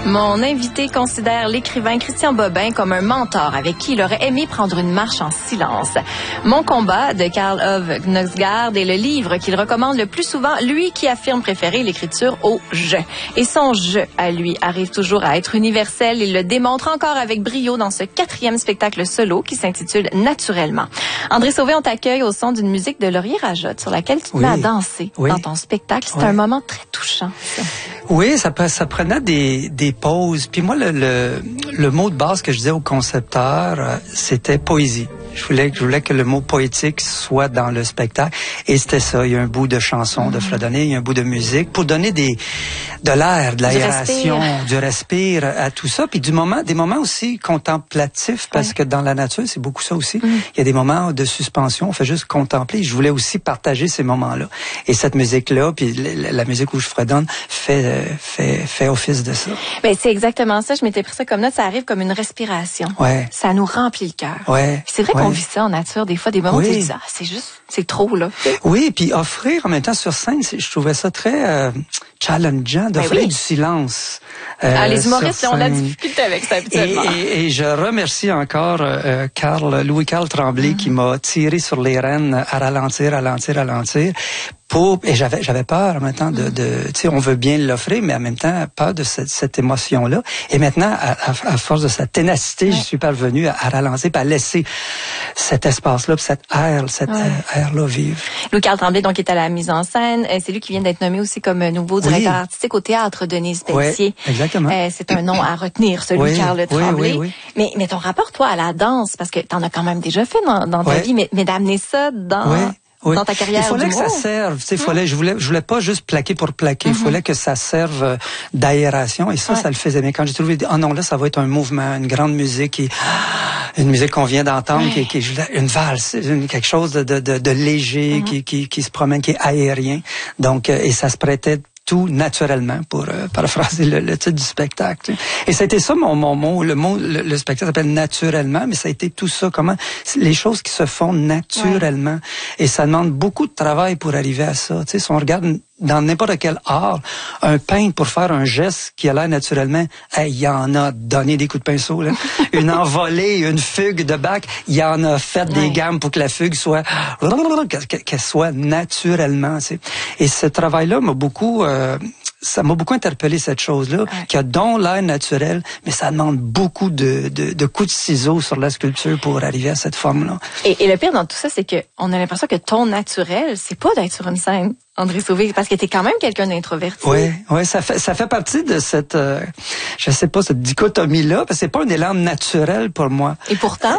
Mon invité considère l'écrivain Christian Bobin comme un mentor avec qui il aurait aimé prendre une marche en silence. Mon combat de Karl Ove Knausgaard est le livre qu'il recommande le plus souvent, lui qui affirme préférer l'écriture au « je ». Et son « je » à lui arrive toujours à être universel. Il le démontre encore avec brio dans ce 4e spectacle solo qui s'intitule « Naturellement ». André Sauvé, on t'accueille au son d'une musique de Laurier Rajotte sur laquelle tu te mets à danser dans ton spectacle. C'est un moment très touchant, ça. Oui, ça prenait des pauses. Puis moi, le mot de base que je disais au concepteur, c'était poésie. Je voulais que le mot poétique soit dans le spectacle. Et c'était ça. Il y a un bout de chanson de fredonner, il y a un bout de musique pour donner de l'air, de l'aération, du respire à tout ça. Puis des moments aussi contemplatifs, parce que dans la nature, c'est beaucoup ça aussi. Il y a des moments de suspension, on fait juste contempler. Je voulais aussi partager ces moments-là. Et cette musique-là, puis la musique où je fredonne, fait office de ça. Ben, c'est exactement ça. Je m'étais pris ça comme note. Ça arrive comme une respiration. Ouais. Ça nous remplit le cœur. Ouais. C'est vrai qu'on vit ça en nature, des fois, des moments où tu dis, c'est trop, là. Oui, puis offrir en même temps sur scène, je trouvais ça très challengeant d'offrir du silence. Les humoristes ont de la difficulté avec ça, habituellement. Et je remercie encore Louis-Carl Tremblay qui m'a tiré sur les rênes à ralentir. Et j'avais peur en même temps tu sais, on veut bien l'offrir, mais en même temps, peur de cette émotion-là. Et maintenant, à force de sa ténacité, je suis parvenu à ralentir, puis à laisser cet espace-là, puis cette air-là vivre. Louis-Carl Tremblay, donc, est à la mise en scène. C'est lui qui vient d'être nommé aussi comme nouveau directeur artistique au théâtre Denise Pelletier. Oui, exactement. C'est un nom à retenir, celui Carl Tremblay. Oui. Mais ton rapport, toi, à la danse, parce que t'en as quand même déjà fait dans ta vie, mais d'amener ça dans ta carrière. Il fallait que ça serve. Je voulais pas juste plaquer pour plaquer. Il fallait que ça serve d'aération. Et ça le faisait bien. Quand j'ai trouvé, non, là, ça va être un mouvement, une grande musique, une musique qu'on vient d'entendre, qui est une valse, quelque chose de léger, qui se promène, qui est aérien. Donc, et ça se prêtait tout naturellement, pour paraphraser le titre du spectacle. Et ça a été ça mon mot. Le spectacle s'appelle Naturellement, mais ça a été tout ça. Comment les choses qui se font naturellement. Et ça demande beaucoup de travail pour arriver à ça. Tu sais, si on regarde dans n'importe quel art, un peintre pour faire un geste qui a l'air naturellement, il y en a donné des coups de pinceau, là. Une envolée, une fugue de bac, il y en a fait des gammes pour que la fugue soit, qu'elle soit naturellement, tu sais. Et ce travail-là m'a beaucoup, ça m'a beaucoup interpellé, cette chose-là, qui a donc l'air naturel, mais ça demande beaucoup de coups de ciseaux sur la sculpture pour arriver à cette forme-là. Et le pire dans tout ça, c'est que on a l'impression que ton naturel, c'est pas d'être sur une scène, André Sauvé, parce que t'es quand même quelqu'un d'introverti. Oui, ça fait partie de cette, je sais pas, cette dichotomie-là, parce que c'est pas un élan naturel pour moi. Et pourtant?